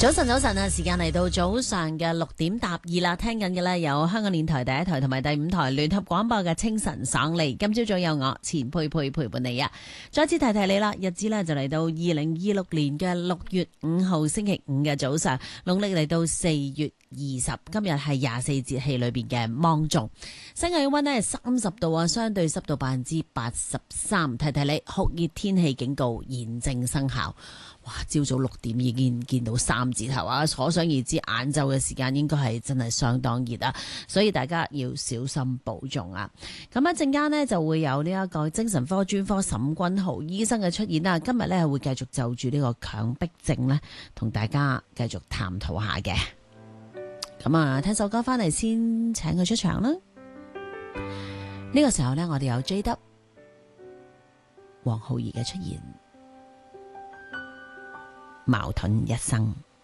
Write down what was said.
早晨，早晨啊！時間嚟到早上嘅6:02啦，聽緊嘅呢有香港電台第一台同埋第5台聯合廣播嘅清晨爽利。今朝早有我錢佩佩陪伴你啊！再次提提你啦，日子呢就嚟到2026年嘅6月5號星期五嘅早上，農曆嚟到4月20，今日係24節氣裏邊嘅芒種，新氣溫呢係30度啊，相對濕度83%。提提你，酷熱天氣警告現正生效。哇！朝早6點已經見到3字頭啊，可想而知晏晝嘅時間應該係真係相當熱啊，所以大家要小心保重啊。咁一陣間呢，就會有呢一個精神科專科沈君豪醫生嘅出現啦。今日呢，會繼續就住呢個強迫症呢，同大家繼續探討下嘅。咁啊，聽首歌翻嚟先，請佢出場啦。呢個時候呢，我哋有 JW 黃浩儀嘅出現。矛盾一生。